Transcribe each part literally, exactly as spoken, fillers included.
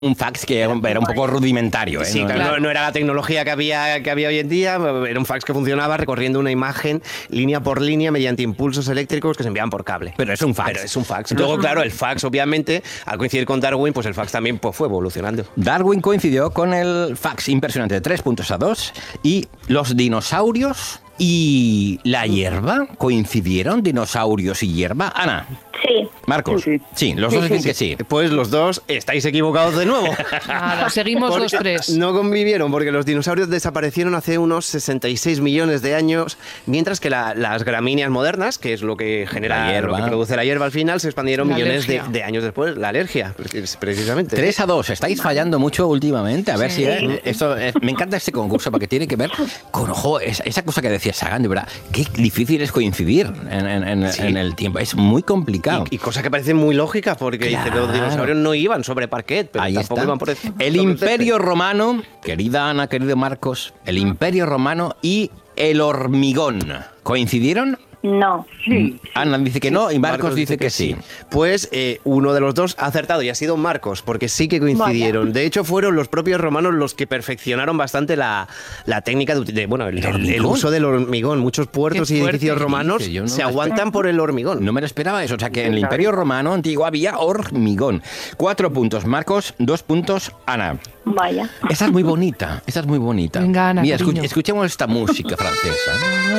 un fax que era un, era un poco rudimentario, ¿eh? Sí, no, claro, no, no era la tecnología que había, que había hoy en día, era un fax que funcionaba recorriendo una imagen línea por línea mediante impulsos eléctricos que se enviaban por cable. Pero es un fax. Pero es un fax. Luego, claro, el fax, obviamente, al coincidir con Darwin, pues el fax también pues, fue evolucionando. Darwin coincidió con el fax impresionante de tres puntos a dos y los dinosaurios y la hierba coincidieron, dinosaurios y hierba. Ana. Sí. Marcos. Sí, sí. sí los dos sí, dicen sí. que sí. Pues los dos estáis equivocados de nuevo. Ahora, seguimos los tres. No convivieron porque los dinosaurios desaparecieron hace unos sesenta y seis millones de años, mientras que la, las gramíneas modernas, que es lo que genera, La hierba. lo que produce la hierba al final, se expandieron La millones de, alergia. de años después. La alergia, precisamente. tres a dos, estáis fallando mucho últimamente. A ver Sí. si eh, esto, eh, me encanta este concurso porque tiene que ver con, ojo, esa, esa cosa que decía Sagan, de verdad, qué difícil es coincidir en, en- en- Sí. en el tiempo. Es muy complicado. Y, y cosa que parece muy lógica, porque dice, Claro. los dinosaurios no iban sobre parquet, pero Ahí tampoco está. iban por el, El sobre Imperio césped. Romano, querida Ana, querido Marcos, el Imperio Romano y el hormigón. ¿Coincidieron? No. Ana dice que no y Marcos, dice que, sí. Pues eh, uno de los dos ha acertado y ha sido Marcos, porque sí que coincidieron. De hecho, fueron los propios romanos los que perfeccionaron bastante la, la técnica de, de- bueno, el, ¿El el- el hormigón? uso del hormigón. Muchos puertos Qué y fuerte. edificios romanos Dice, yo no se me aguantan por el hormigón. No me lo esperaba eso. O sea que en el Imperio Romano antiguo había hormigón. Cuatro puntos Marcos, dos puntos Ana. Vaya. Esta es muy bonita, esta es muy bonita. Venga, Ana, Mira, cariño. escu- escuchemos esta música francesa.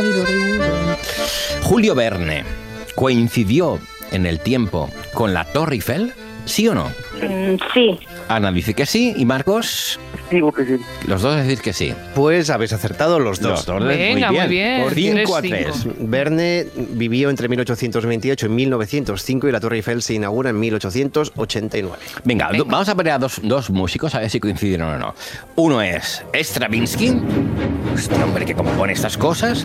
Julio Verne coincidió en el tiempo con la Torre Eiffel, ¿sí o no? Mm, sí. Ana dice que sí y Marcos, Digo que sí. los dos decís que sí. Pues habéis acertado los dos. Los dos, Venga, muy muy bien. bien. Por cinco a Tres, tres. cinco. Verne vivió entre mil ochocientos veintiocho y mil novecientos cinco y la Torre Eiffel se inaugura en mil ochocientos ochenta y nueve. Venga, do- vamos a poner a dos, dos músicos a ver si coincidieron o no. Uno es Stravinsky, este hombre que compone estas cosas,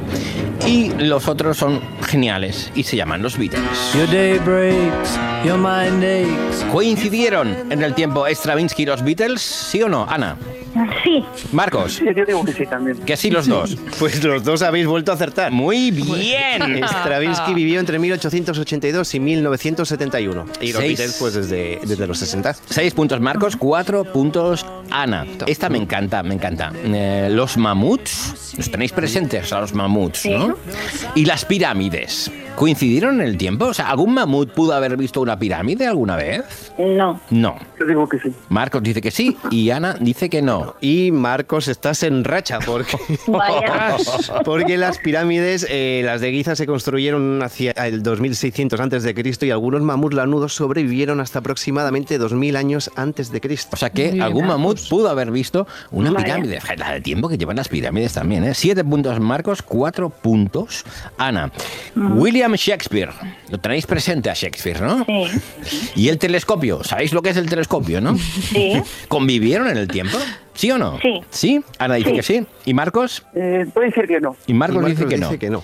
y los otros son geniales y se llaman los Beatles. Your day breaks, your mind aches. ¿Coincidieron en el tiempo Stravinsky y los Beatles? ¿Sí o no, Ana? Sí. Marcos, Sí, yo digo que sí también. que sí los dos. Pues los dos habéis vuelto a acertar. Muy bien. Stravinsky vivió entre mil ochocientos ochenta y dos y mil novecientos setenta y uno. Y los Seis. Beatles, pues desde, desde los sesenta. Seis puntos Marcos, cuatro puntos Ana. Esta me encanta, me encanta. Eh, los mamuts, los tenéis presentes a los mamuts, ¿no? Y las pirámides. ¿Coincidieron en el tiempo? O sea, ¿algún mamut pudo haber visto una pirámide alguna vez? No. No. Yo digo que sí. Marcos dice que sí y Ana dice que no. Y Marcos, estás en racha porque, Vaya. porque las pirámides, eh, las de Giza, se construyeron hacia el dos mil seiscientos antes de Cristo y algunos mamuts lanudos sobrevivieron hasta aproximadamente dos mil años antes de Cristo. O sea que Muy algún bien. mamut pudo haber visto una Vaya. pirámide. Fíjate, la de tiempo que llevan las pirámides también, ¿eh? Siete puntos Marcos, cuatro puntos Ana. William Shakespeare. Lo tenéis presente a Shakespeare, ¿no? Sí. Y el telescopio. ¿Sabéis lo que es el telescopio, no? Sí. ¿Convivieron en el tiempo? ¿Sí o no? Sí. ¿Sí? Ana dice Sí. que sí. ¿Y Marcos? Eh, puede decir que no. Y Marcos, Y dice, que, no. dice que no.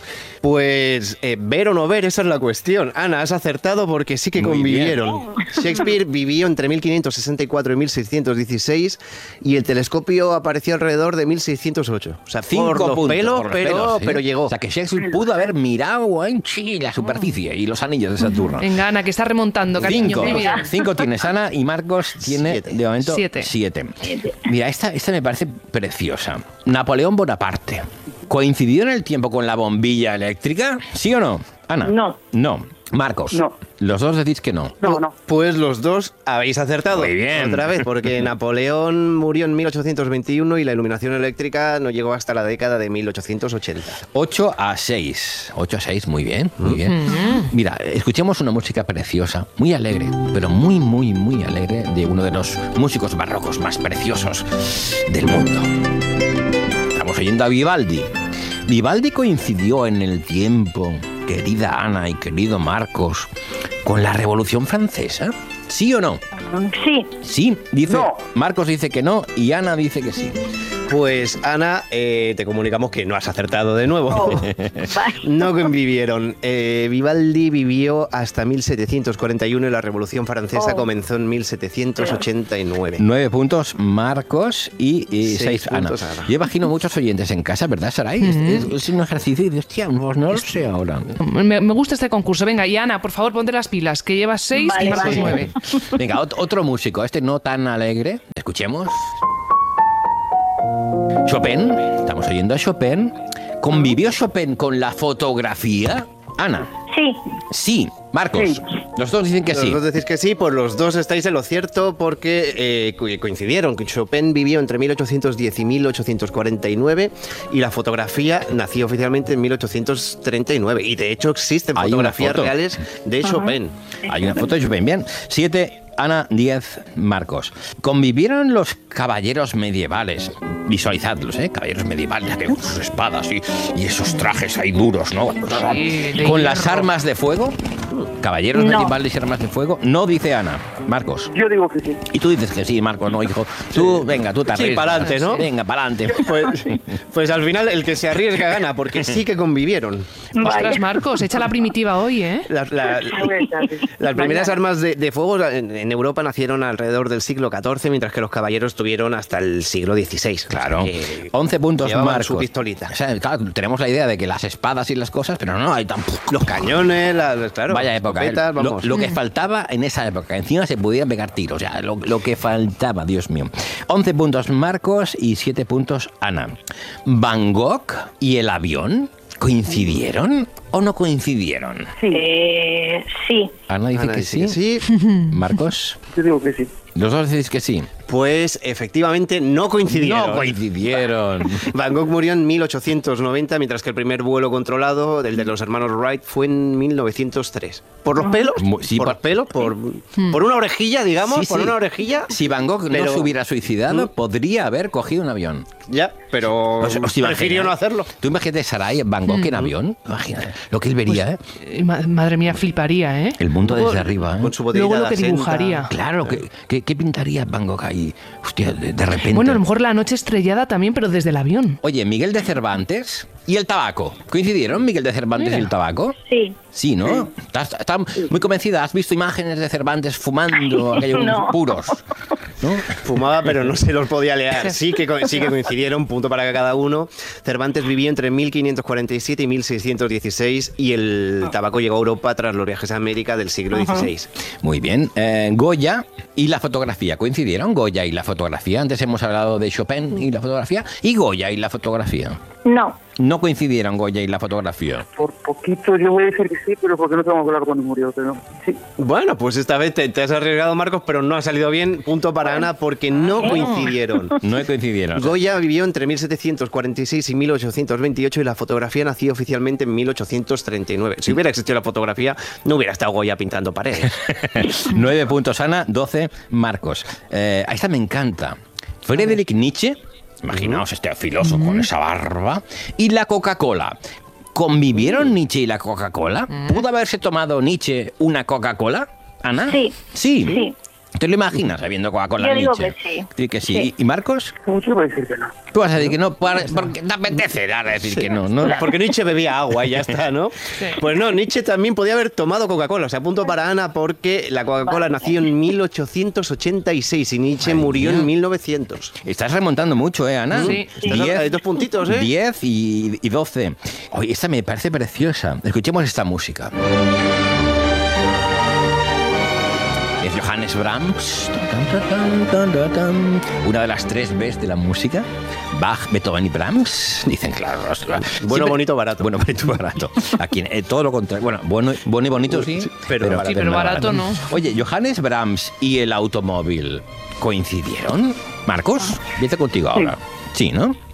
Pues eh, ver o no ver, esa es la cuestión. Ana, has acertado porque sí que Muy convivieron. Shakespeare vivió entre mil quinientos sesenta y cuatro y mil seiscientos dieciséis y el telescopio apareció alrededor de mil seiscientos ocho. O sea, Cinco por los puntos. pelos, por los pero, pelos, ¿sí? pero llegó. O sea que Shakespeare pudo haber mirado en sí, la superficie y los anillos de Saturno. Venga, Ana, que está remontando, cariño. Cinco. Muy bien. Cinco tienes Ana y Marcos tiene Siete. de momento Siete. siete. Mira, esta, esta me parece preciosa. Napoleón Bonaparte. ¿Coincidió en el tiempo con la bombilla eléctrica? ¿Sí o no? Ana. No. No. Marcos. No. Los dos decís que no. No, no. Pues los dos habéis acertado. Muy bien. Otra vez, porque Napoleón murió en mil ochocientos veintiuno y la iluminación eléctrica no llegó hasta la década de mil ochocientos ochenta. ocho a seis. ocho a seis, muy bien, muy bien. Mira, escuchemos una música preciosa, muy alegre, pero muy, muy, muy alegre, de uno de los músicos barrocos más preciosos del mundo. Estamos oyendo a Vivaldi. Vivaldi coincidió en el tiempo, querida Ana y querido Marcos, con la Revolución Francesa. ¿Sí o no? Sí. Sí, dice. No. Marcos dice que no y Ana dice que sí. Pues Ana, eh, te comunicamos que no has acertado de nuevo. Oh, vale. No convivieron. Eh, Vivaldi vivió hasta mil setecientos cuarenta y uno y la Revolución Francesa Oh. comenzó en mil setecientos ochenta y nueve. Nueve puntos Marcos y, y Seis seis Ana. puntos, Ana. Yo imagino muchos oyentes en casa, ¿verdad, Saray? Es- es, es un ejercicio y dices, hostia, no, no lo sé ahora. Me, me gusta este concurso. Venga, y Ana, por favor, ponte las pilas, que llevas seis Vale, y Marcos vale. nueve. Venga, ot- otro músico, este no tan alegre. Escuchemos. Chopin, estamos oyendo a Chopin. ¿Convivió Chopin con la fotografía? Ana, Sí, sí. Marcos, Sí. los dos dicen que Los sí. dos decís que sí, pues los dos estáis en lo cierto porque eh, co- coincidieron. Chopin vivió entre mil ochocientos diez y mil ochocientos cuarenta y nueve y la fotografía nació oficialmente en mil ochocientos treinta y nueve. Y de hecho existen Hay una fotografías foto. reales de Chopin. Hay una foto de Chopin, bien. Siete, Ana, diez, Marcos. ¿Convivieron los caballeros medievales? Visualizadlos, ¿eh? Caballeros medievales, que con sus espadas y, y esos trajes ahí duros, ¿no? Sí, de ¿Con las hierro. armas de fuego? ¿Caballeros No. medievales y armas de fuego? No, dice Ana. Marcos. Yo digo que sí. Y tú dices que sí, Marcos, no, hijo. Tú, venga, tú te Sí, arriesgas. pa'lante, ¿no? Venga, pa'lante. Pues, pues al final el que se arriesga gana porque sí que convivieron. Ostras, vaya. Marcos, echa la primitiva hoy, ¿eh? La- la- las primeras armas de, de fuego en, en Europa nacieron alrededor del siglo catorce, mientras que los caballeros tuvieron hasta el siglo dieciséis. Claro. O sea que once puntos, llevaban Marcos. su pistolita. O sea, claro, tenemos la idea de que las espadas y las cosas, pero no, hay tampoco. Los cañones, las, claro, Vaya las época, ¿eh? escopetas, lo, vamos. lo que faltaba en esa época. Encima se podían pegar tiros, ya, lo, lo que faltaba, Dios mío. once puntos Marcos y siete puntos Ana. ¿Van Gogh y el avión coincidieron o no coincidieron? eh, sí. Ana dice Ana que dice sí. que sí. Marcos, Yo digo que sí. los dos decís que sí. Pues efectivamente no coincidieron. No coincidieron. Van Gogh murió en mil ochocientos noventa, mientras que el primer vuelo controlado, el de los hermanos Wright, fue en mil novecientos tres. ¿Por los pelos? Mu- sí, por por- los pelos, por, por una orejilla, digamos, Sí, por sí. una orejilla. Si Van Gogh Pero- no se hubiera suicidado, ¿Mm? podría haber cogido un avión. Ya, pero Os- os prefirió imagináis. no hacerlo. Tú imagínate Saray, Van Gogh en avión. Imagínate lo que él vería, ¿eh? Eh, ma- Madre mía, fliparía, ¿eh? El mundo Luego- desde arriba, ¿eh? Con su botellita Luego lo de que absenta. dibujaría. Claro, ¿qué, qué, qué pintaría Van Gogh ahí? Hostia, de, de repente. Bueno, a lo mejor la noche estrellada también, pero desde el avión. Oye, Miguel de Cervantes y el tabaco. ¿Coincidieron Miguel de Cervantes Mira. y el tabaco? Sí. Sí, ¿no? Estás, estás muy convencida. ¿Has visto imágenes de Cervantes fumando aquellos No. puros? ¿No? Fumaba, pero no se los podía leer. Sí que, co- sí que coincidieron, punto para cada uno. Cervantes vivió entre mil quinientos cuarenta y siete y mil seiscientos dieciséis y el tabaco llegó a Europa tras los viajes a América del siglo dieciséis. Muy bien. Eh, Goya y la fotografía. ¿Coincidieron Goya y la fotografía? Antes hemos hablado de Chopin y la fotografía. ¿Y Goya y la fotografía? No. No coincidieron Goya y la fotografía. Por poquito yo voy a decir que sí, pero porque no tengo claro cuándo murió. Pero sí. Bueno, pues esta vez te, te has arriesgado, Marcos, pero no ha salido bien. Punto para Ana porque no coincidieron. No coincidieron. Goya vivió entre mil setecientos cuarenta y seis y mil ochocientos veintiocho y la fotografía nació oficialmente en mil ochocientos treinta y nueve. Si hubiera existido la fotografía, no hubiera estado Goya pintando paredes. Nueve puntos Ana, doce Marcos. Eh, esta me encanta. Friedrich Nietzsche, imaginaos este filósofo con esa barba, y la Coca-Cola. ¿Convivieron Nietzsche y la Coca-Cola? ¿Pudo haberse tomado Nietzsche una Coca-Cola, Ana? Sí. Sí. Sí. ¿Te lo imaginas bebiendo Coca-Cola Yo digo Nietzsche? que sí. Sí, que sí. Sí. ¿Y Marcos? Yo voy a decir que no. Tú vas a decir que no, por- porque te apetece dar a decir que no, ¿no? Porque Nietzsche bebía agua y ya está, ¿no? Pues no, Nietzsche también podía haber tomado Coca-Cola. O sea, punto para Ana porque la Coca-Cola nació en mil ochocientos ochenta y seis y Nietzsche Madre murió mía. en mil novecientos. Estás remontando mucho, ¿eh, Ana? Sí. Estás a- hay dos puntitos, ¿eh? diez y, y doce. Oye, esta me parece preciosa. Escuchemos esta música. Es Johannes Brahms. Una de las tres Bs de la música. Bach, Beethoven y Brahms. Dicen, claro. los- Bueno, siempre- bonito, barato. Bueno, bonito, barato. Aquí, eh, todo lo contrario. Bueno, bueno, bueno y bonito sí, pero barato. Sí, pero barato no. Oye, Johannes Brahms y el automóvil, ¿coincidieron? Marcos, empieza contigo ahora. Sí, ¿no?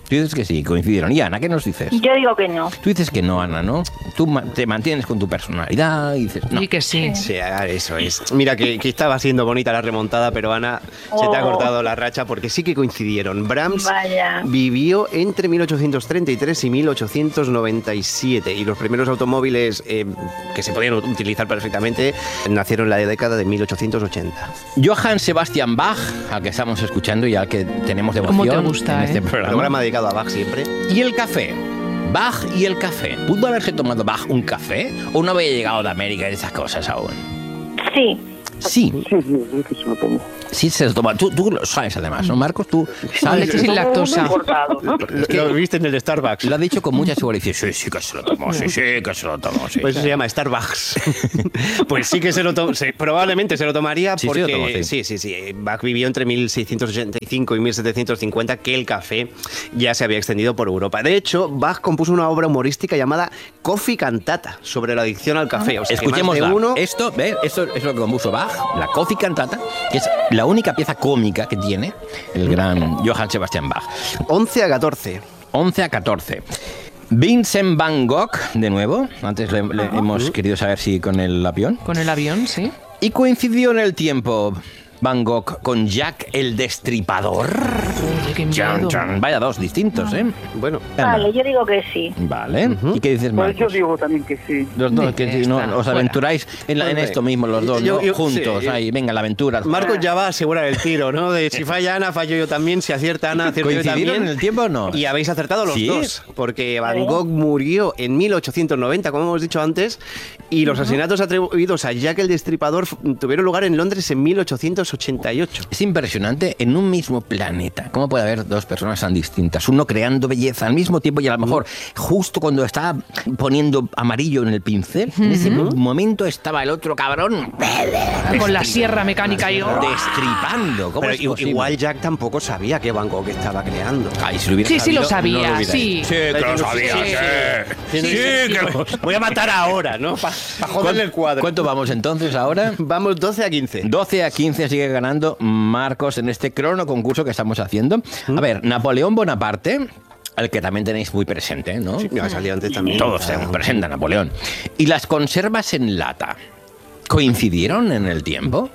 Tú dices que sí, coincidieron. Y Ana, ¿qué nos dices? Yo digo que no. Tú dices que no, Ana, ¿no? Tú ma- te mantienes con tu personalidad y dices no. Y que sí. Sí, eso es. Mira, que, que estaba siendo bonita la remontada, pero Ana, se te ha Oh. cortado la racha porque sí que coincidieron. Brahms Vaya. vivió entre mil ochocientos treinta y tres y mil ochocientos noventa y siete y los primeros automóviles eh, que se podían utilizar perfectamente nacieron en la década de mil ochocientos ochenta. Johann Sebastian Bach, al que estamos escuchando y al que tenemos devoción ¿Cómo te gusta, en este eh? programa. Programa dedicado a Bach siempre. Y el café. Bach y el café. ¿Pudo haberse tomado Bach un café o no había llegado de América y esas cosas aún? Sí. Sí, Sí, sí, sí, que se lo tomo. sí se lo toma. Tú, tú lo sabes además, ¿no, Marcos? Tú Con sabes. leche sin lactosa. Cortado. Lo, lo viste en el Starbucks. Lo ha dicho con mucha seguridad. Dice, sí, sí que se lo tomó, sí, sí que se lo tomó. Sí. Pues eso se llama Starbucks. Pues sí que se lo tomó, probablemente se lo tomaría Sí, sí lo porque tomó, sí. sí, sí, sí. Bach vivió entre mil seiscientos ochenta y cinco y mil setecientos cincuenta, que el café ya se había extendido por Europa. De hecho, Bach compuso una obra humorística llamada Coffee Cantata sobre la adicción al café. O sea, que más de Escuchémosla. uno. Esto, ¿ves? Esto es lo que compuso Bach, la Coffee Cantata, que es la única pieza cómica que tiene el gran Johann Sebastian Bach. once a catorce. once a catorce. Vincent Van Gogh, de nuevo. Antes le, le hemos querido saber si con el avión. Con el avión, sí. Y coincidió en el tiempo Van Gogh con Jack el Destripador. Oye, qué Chan, miedo. chan. Vaya dos distintos, ¿eh? Bueno, Vale, yo digo que sí. Vale. ¿Y qué dices, Pues yo Marcos? digo también que sí. Los dos, que si no, Está, os fuera. aventuráis en, la- en Hombre, esto mismo, los dos, yo- ¿no? yo- juntos, sí. ahí, venga, la aventura. Marcos ya va a asegurar el tiro, ¿no? De si falla Ana, fallo yo también. Si acierta Ana, acierto yo ¿Coincidieron también. en el tiempo o no? Y habéis acertado los ¿Sí? dos, porque Van Gogh murió en mil ochocientos noventa, como hemos dicho antes, y los asesinatos atribuidos a Jack el Destripador f- tuvieron lugar en Londres en mil ochocientos ochenta y ocho. Es impresionante en un mismo planeta. ¿Cómo puede haber dos personas tan distintas? Uno creando belleza al mismo tiempo y a lo mejor justo cuando estaba poniendo amarillo en el pincel, en ese momento estaba el otro cabrón Con la sierra mecánica y... destripando. ¿Cómo Pero es i- posible? igual Jack tampoco sabía que Van Gogh estaba creando. Ay, si lo hubiera Sí, sí lo sabido, sabía, no hubiera sí. hecho. Sí, que lo sabía, Sí, sí. Sí, Sí, sí, que lo- Voy a matar ahora, ¿no? Para joderle el cuadro. ¿Cuánto vamos entonces ahora? Vamos doce a quince. doce a quince sigue ganando Marcos en este crono concurso que estamos haciendo. A ver, Napoleón Bonaparte, al que también tenéis muy presente, ¿no? Sí, me ha salido antes también. Todos tenemos presente a Napoleón. ¿Y las conservas en lata coincidieron en el tiempo?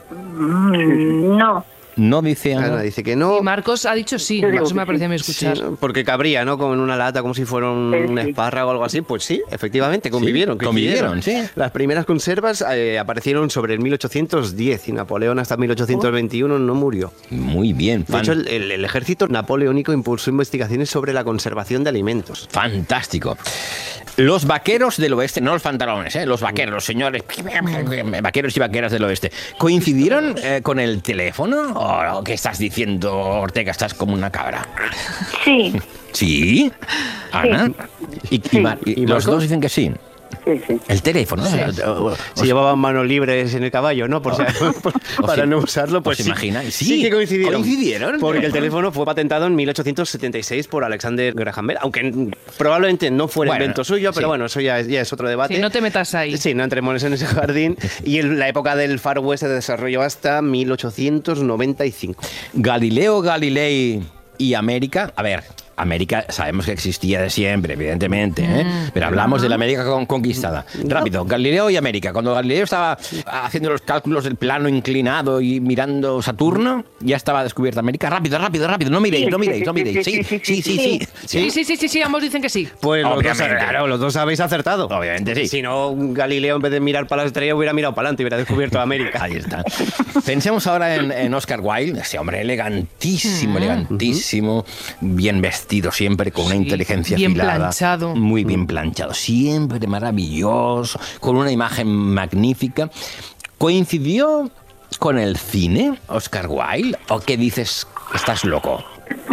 Mm, No. No dice Ana Ana. dice que no. Y Marcos ha dicho sí. Yo digo Eso me que ha parecido a mí Sí, escuchar. ¿no? Porque cabría, ¿no? Como en una lata, como si fuera un, Sí, un sí. espárrago o algo así. Pues sí, efectivamente, convivieron. Sí, convivieron, sí. Las primeras conservas eh, aparecieron sobre el mil ochocientos diez y Napoleón hasta mil ochocientos veintiuno no murió. Muy bien, De fan- hecho, el, el- el ejército napoleónico impulsó investigaciones sobre la conservación de alimentos. fantástico. Los vaqueros del oeste, no los pantalones, ¿eh? Los vaqueros, los señores, vaqueros y vaqueras del oeste, ¿coincidieron eh, con el teléfono? ¿O qué estás diciendo, Ortega? Estás como una cabra. Sí. ¿Sí? ¿Ana? Y, y Mar- y ¿Y los Marcos? dos dicen que sí. Sí, sí. El teléfono. o sea, o- o- Si llevaban manos libres en el caballo, ¿no? Por si- por- ¿Os para im- no usarlo, pues os sí. imagináis? Sí, Sí, que coincidieron. coincidieron. Porque el teléfono fue patentado en mil ochocientos setenta y seis por Alexander Graham Bell, aunque mm, probablemente no fuera Bueno, invento suyo, pero sí. bueno, eso ya, es- ya es otro debate. Sí, no te metas ahí. Sí, no entremos en ese jardín. Y en la época del Far West se desarrolló hasta mil ochocientos noventa y cinco. Galileo Galilei y América. A ver, América sabemos que existía de siempre, evidentemente, ¿eh? Pero hablamos de la América con- conquistada. Rápido, Galileo y América. Cuando Galileo estaba haciendo los cálculos del plano inclinado y mirando Saturno, ya estaba descubierta América. Rápido, rápido, rápido. No miréis, no miréis, no miréis. Sí, sí, sí, sí. Sí, sí, sí, sí, sí, ambos dicen que sí. Pues los dos, Obviamente. claro, los dos habéis acertado. Obviamente sí. Si no, Galileo en vez de mirar para las estrellas hubiera mirado para adelante y hubiera descubierto América. Ahí está. Pensemos ahora en, en Oscar Wilde, ese hombre elegantísimo, elegantísimo, bien vestido siempre, con una Sí, inteligencia bien afilada. planchado. Muy bien planchado, siempre maravilloso, con una imagen magnífica. ¿Coincidió con el cine, Oscar Wilde? ¿O qué dices? ¿Estás loco?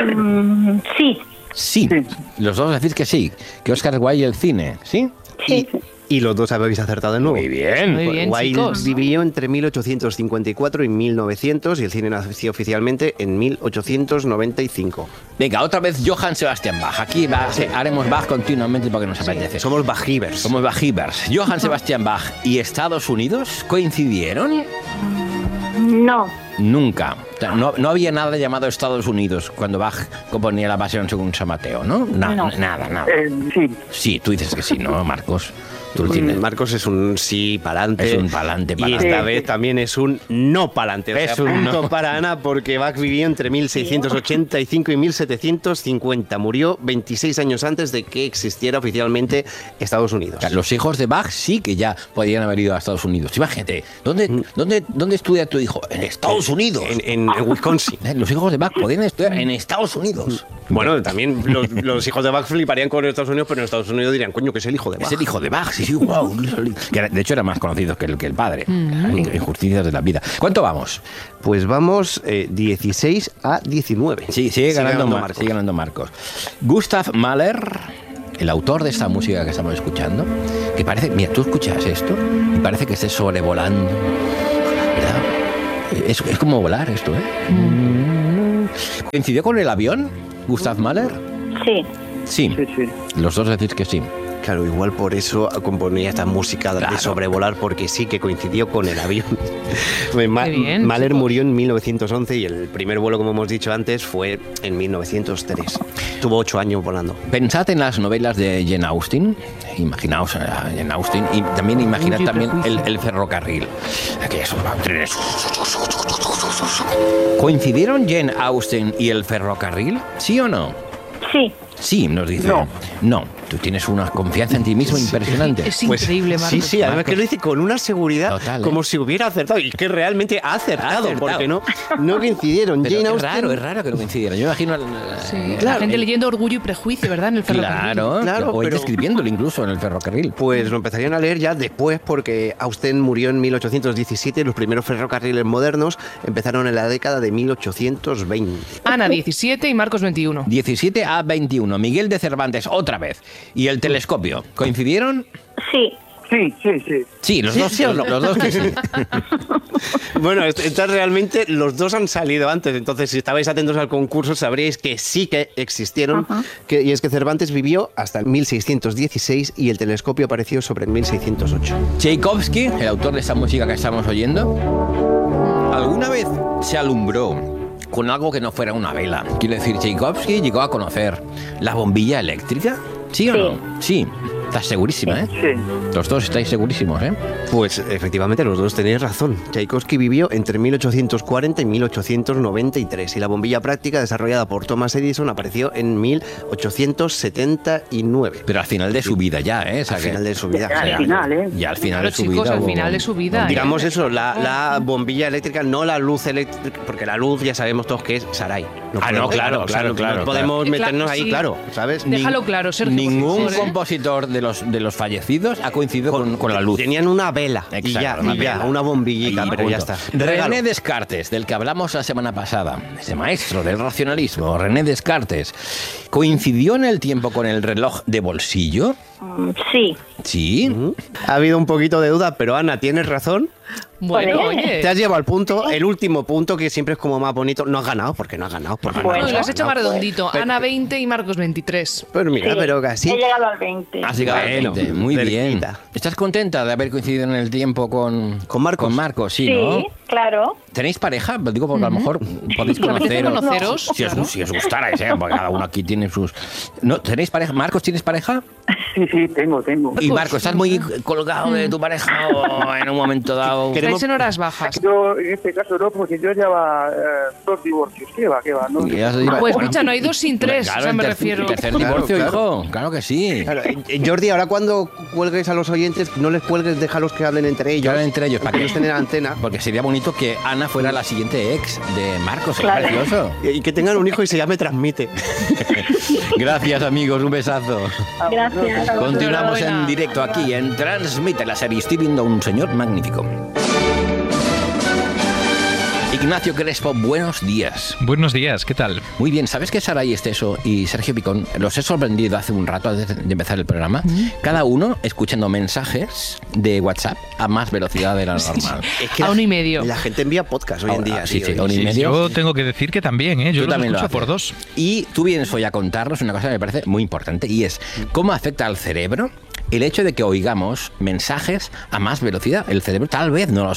Mm, sí. Sí, los dos decís que sí, que Oscar Wilde y el cine, ¿sí? Sí. Y los dos habéis acertado de nuevo. Muy bien. Muy bien, Wilde chicos. vivió entre mil ochocientos cincuenta y cuatro y mil novecientos y el cine nació oficialmente en mil ochocientos noventa y cinco. Venga, otra vez Johann Sebastian Bach. Aquí va- haremos Bach continuamente porque nos apetece. Somos bajivers. Somos Bajivers. Johann Sebastian Bach y Estados Unidos coincidieron. No. Nunca. O sea, no, no había nada llamado Estados Unidos cuando Bach componía la Pasión según San Mateo, ¿no? Na- No. Nada, nada. Eh, sí, Sí, tú dices que sí, ¿no, Marcos? Tú lo tienes. Marcos es un sí pa'lante. Es un pa'lante, Y pa'lante. esta Sí, vez sí. también es un no pa'lante. O sea, Es un punto no. para Ana porque Bach vivió entre mil seiscientos ochenta y cinco y mil setecientos cincuenta. Murió veintiséis años antes de que existiera oficialmente Estados Unidos. O sea, los hijos de Bach sí que ya podían haber ido a Estados Unidos. Imagínate, ¿dónde, dónde, dónde estudia tu hijo? En Estados Unidos. En, en- en Wisconsin. Eh, Los hijos de Bach podían estudiar en Estados Unidos. Bueno, también los, los hijos de Bach fliparían con Estados Unidos, pero en Estados Unidos dirían, coño, que es el hijo de Bach. Es el hijo de Bach, sí, sí, wow. Que era- de hecho era más conocido que el, que el padre. Injusticias de la vida. ¿Cuánto vamos? Pues vamos eh, dieciséis a diecinueve. Sí, sigue ganando, Mar- Marcos. sigue ganando Marcos. Gustav Mahler, el autor de esta música que estamos escuchando, que parece, mira, tú escuchas esto y parece que estés sobrevolando, ¿verdad? Es, es como volar esto, ¿eh? ¿Coincidió con el avión, Gustav Mahler? Sí. Sí, sí, sí. los dos decís que sí. Claro, igual por eso componía esta música Claro. de sobrevolar, porque sí que coincidió con el avión. Ma- Qué bien, Mahler chicos. murió en mil novecientos once y el primer vuelo, como hemos dicho antes, fue en mil novecientos tres. Tuvo ocho años volando. Pensad en las novelas de Jane Austen, imaginaos a Jane Austen, y también imaginad Orgullo y también el, Prejuicio. el ferrocarril. Que eso, trenes. ¿Coincidieron Jane Austen y el ferrocarril? ¿Sí o no? Sí. Sí, nos dice. No. No, tú tienes una confianza en ti mismo impresionante. Es increíble, Marcos. Sí, sí, además que lo dice con una seguridad Total, ¿eh? como si hubiera acertado. Y que realmente ha acertado, Ha acertado. porque no, no coincidieron. Pero Jane es Austen. raro, es raro que no coincidieran. Yo me imagino... al- Sí, eh, la gente el- leyendo Orgullo y Prejuicio, ¿verdad? En el ferrocarril. Claro, Claro, o él pero- escribiéndolo incluso en el ferrocarril. Pues lo empezarían a leer ya después, porque Austen murió en mil ochocientos diecisiete y los primeros ferrocarriles modernos empezaron en la década de mil ochocientos veinte. Ana, diecisiete y Marcos, veintiuno. diecisiete a veintiuno. Miguel de Cervantes, otra vez. ¿Y el telescopio? ¿Coincidieron? Sí. Sí, sí, sí. Sí, los ¿Sí, dos, sí o los, no? los dos que sí. Bueno, est- entonces realmente los dos han salido antes, entonces si estabais atentos al concurso sabríais que sí que existieron, que, y es que Cervantes vivió hasta el mil seiscientos dieciséis y el telescopio apareció sobre el mil seiscientos ocho. Tchaikovsky, el autor de esta música que estamos oyendo, ¿alguna vez se alumbró con algo que no fuera una vela? Quiero decir, Tchaikovsky llegó a conocer la bombilla eléctrica. ¿Sí o Sí. no? Sí. Estás segurísima, ¿eh? Sí. Los dos estáis segurísimos, ¿eh? Pues efectivamente los dos tenéis razón. Tchaikovsky vivió entre mil ochocientos cuarenta y mil ochocientos noventa y tres y la bombilla práctica desarrollada por Thomas Edison apareció en mil ochocientos setenta y nueve. Pero al final de su vida ya, ¿eh? O sea Al que- final de su vida. Al O sea, final, ¿eh? Ya al final Claro, de su chicos, vida. al hubo- final de su vida. ¿eh? Digamos eso, la, la bombilla eléctrica, no la luz eléctrica, porque la luz ya sabemos todos que es Sarai. Ah, no, claro, claro, claro, No podemos claro. meternos Claro, ahí, sí. claro, ¿sabes? Déjalo claro, Sergio. por Ningún favor, ¿eh? compositor de los, de los fallecidos ha coincidido con, con la luz. Tenían una vela y Exacto, ya, una y ya, vela. una bombillita, Y pero ya punto. está. Regalo. René Descartes, del que hablamos la semana pasada, ese maestro del racionalismo, René Descartes, ¿coincidió en el tiempo con el reloj de bolsillo? Mm, Sí. Sí. Ha habido un poquito de duda, pero Ana, tienes razón. Bueno, Joder. oye. Te has llevado al punto, el último punto, que siempre es como más bonito. No has ganado, porque no has ganado. Porque no has Bueno. No, ganado. lo has hecho más No. redondito. Pero- Ana, veinte y Marcos, veintitrés. Pero mira, Sí. pero casi. He llegado al veinte. Así que Bueno, veinte, muy bien. cerquita. ¿Estás contenta de haber coincidido en el tiempo con, ¿Con Marcos? Con Marcos, sí, Sí, ¿no? claro. ¿Tenéis pareja? Lo digo porque a lo mejor podéis Bueno, conoceros. conoceros, Si os, claro. si os gustarais, ¿eh? Porque cada uno aquí tiene sus... ¿No? ¿Tenéis pareja? ¿Marcos, tienes pareja? Sí, sí, tengo, tengo. Y Marcos, ¿estás muy colgado de tu pareja o en un momento dado? Estáis en horas bajas. Yo, en este caso no, porque yo lleva eh, dos divorcios. ¿Qué va, qué va? No, Ya se iba- Pues bueno, escucha, no hay dos sin tres. claro, o sea, el me ter- refiero. el tercer Claro, divorcio, claro. hijo. Claro que sí. Claro, eh, Jordi, ahora cuando cuelgues a los oyentes, no les cuelgues, déjalos que hablen entre ellos. Que hablen entre ellos, ¿para qué? ellos tienen antena. Porque sería bonito que Ana fuera la siguiente ex de Marcos. Es Claro. precioso. Y y que tengan un hijo y se llame Transmite. Gracias, amigos. Un besazo. Gracias. Continuamos en Enhorabuena. directo aquí en Transmite la serie. Estoy viendo a un señor magnífico. Ignacio Crespo, buenos días. Buenos días, ¿qué tal? Muy bien, ¿sabes que Saray Esteso y Sergio Picón los he sorprendido hace un rato antes de empezar el programa? Cada uno escuchando mensajes de WhatsApp a más velocidad de la normal. Es que A la- uno y medio. La gente envía podcast hoy en Ahora, día. sí, tío, sí, y- a un y Sí, medio. yo tengo que decir que también, ¿eh? Yo Tú lo también lo escucho por haces. dos. Y tú vienes hoy a contarnos una cosa que me parece muy importante y es cómo afecta al cerebro el hecho de que oigamos mensajes a más velocidad. El cerebro tal vez, no lo sé,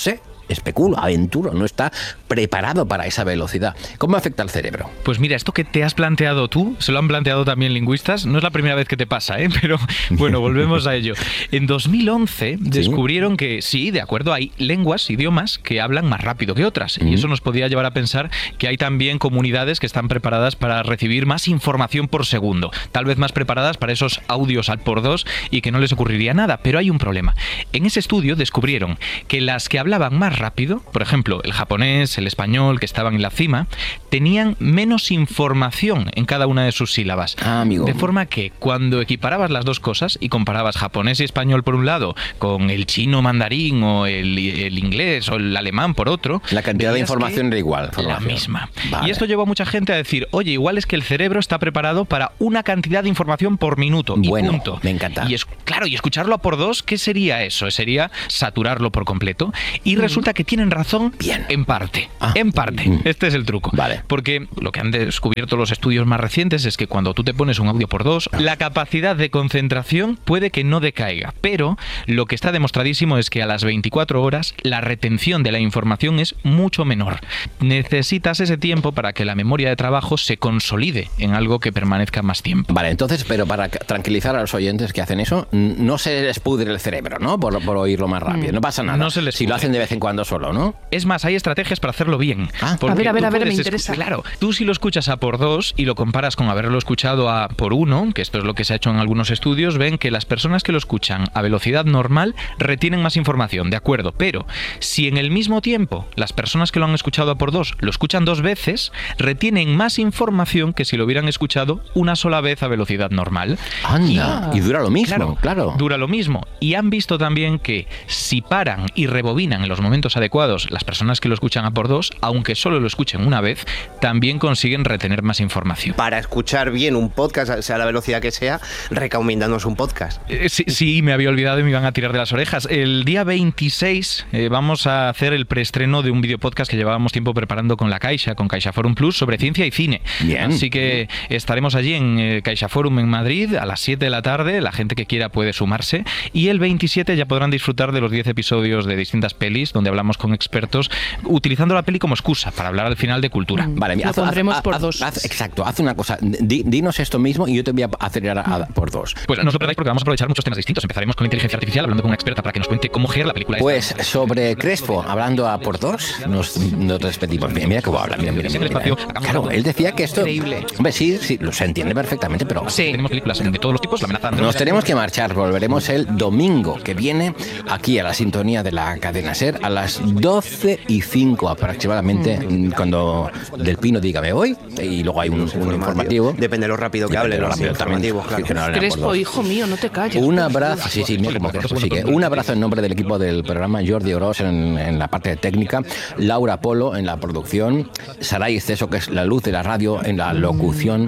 especulo, aventuro, no está preparado para esa velocidad. ¿Cómo afecta al cerebro? Pues mira, esto que te has planteado tú, se lo han planteado también lingüistas, no es la primera vez que te pasa, ¿eh? Pero bueno, volvemos a ello. En dos mil once descubrieron que sí, de acuerdo, hay lenguas, idiomas que hablan más rápido que otras, y eso nos podía llevar a pensar que hay también comunidades que están preparadas para recibir más información por segundo, tal vez más preparadas para esos audios al por dos y que no les ocurriría nada, pero hay un problema. En ese estudio descubrieron que las que hablaban más rápido, por ejemplo, el japonés, el español, que estaban en la cima, tenían menos información en cada una de sus sílabas. Ah, amigo. De forma que cuando equiparabas las dos cosas y comparabas japonés y español por un lado con el chino mandarín o el, el inglés o el alemán por otro, la cantidad de información era igual. La misma. Vale. Y esto llevó a mucha gente a decir, oye, igual es que el cerebro está preparado para una cantidad de información por minuto. Y bueno, punto. Me encanta. Y es, claro, y escucharlo a por dos, ¿qué sería eso? Sería saturarlo por completo. Y resulta que tienen razón Bien. en parte. Ah. En parte. Mm. Este es el truco. Vale. Porque lo que han descubierto los estudios más recientes es que cuando tú te pones un audio por dos, la capacidad de concentración puede que no decaiga. Pero lo que está demostradísimo es que a las veinticuatro horas la retención de la información es mucho menor. Necesitas ese tiempo para que la memoria de trabajo se consolide en algo que permanezca más tiempo. Vale, entonces, pero para tranquilizar a los oyentes que hacen eso, no se les pudre el cerebro, ¿no? Por, por oírlo más rápido. No pasa nada. No se les si lo pudre. hacen de vez en cuando solo, ¿no? Es más, hay estrategias para hacerlo bien. Ah. Porque A ver, a ver, tú a ver, me puedes interesa. escu- Claro, tú si lo escuchas a por dos y lo comparas con haberlo escuchado a por uno, que esto es lo que se ha hecho en algunos estudios, ven que las personas que lo escuchan a velocidad normal retienen más información, de acuerdo, pero si en el mismo tiempo las personas que lo han escuchado a por dos lo escuchan dos veces, retienen más información que si lo hubieran escuchado una sola vez a velocidad normal. Anda, y, dura lo mismo, claro. Dura lo mismo. Y han visto también que si paran y rebobinan en los momentos adecuados las personas que lo escuchan a por dos, aunque solo lo escuchen una vez, también consiguen retener más información. Para escuchar bien un podcast, sea la velocidad que sea, recomiéndanos un podcast. Eh, sí, sí, me había olvidado y me iban a tirar de las orejas. El día veintiséis eh, vamos a hacer el preestreno de un videopodcast que llevábamos tiempo preparando con la Caixa, con Caixa Forum Plus, sobre ciencia y cine. Bien. Así que estaremos allí en eh, Caixa Forum en Madrid a las siete de la tarde. La gente que quiera puede sumarse. Y el veintisiete ya podrán disfrutar de los diez episodios de distintas pelis donde hablamos con expertos utilizando la peli como excusa para hablar al final de cultura. Vale, mira, Lo pondremos por haz- dos. haz- exacto, haz una cosa. Di- dinos esto mismo y yo te voy a acelerar a- a- por dos. Pues no os lo perdáis porque vamos a aprovechar muchos temas distintos. Empezaremos con la inteligencia artificial hablando con una experta para que nos cuente cómo Her, la película Pues esta. sobre Crespo, hablando a por dos, nos, nos despedimos. Mira, mira cómo habla, mira, mira, En el mira, espacio, mira. hagamos Claro, todo. él decía que esto... Increíble. Hombre, sí, sí, lo se entiende perfectamente, pero... Sí. Tenemos películas de todos los tipos, la amenaza Nos tenemos que marchar, volveremos el domingo que viene aquí a la sintonía de la cadena SER a las doce y cinco aproximadamente, mm. cuando Del Pino diga me voy, y luego hay un, un informativo. Depende de lo rápido que hable, Depende de lo los rápido también, informativos, claro. que no hablen a por Crespo, dos. hijo mío, no te calles. Un abrazo, sí, sí, mira cómo Crespo sigue. Un abrazo en nombre del equipo del programa, Jordi Oroz en, en la parte técnica, Laura Polo en la producción, Saray Ceso, que es la luz de la radio, en la locución,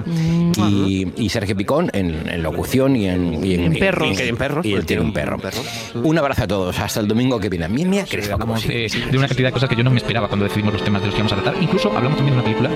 y, y Sergio Picón en, en locución y en, y En perros. Y, Y que en perros, y él pues tiene un tiene perro. un perro. Un abrazo a todos, hasta el domingo que viene. Mira, mira Crespo, cómo Hablamos sigue. de, de una cantidad de cosas que yo no me esperaba cuando decidimos los temas de los que íbamos a tratar. Incluso hablamos también de una película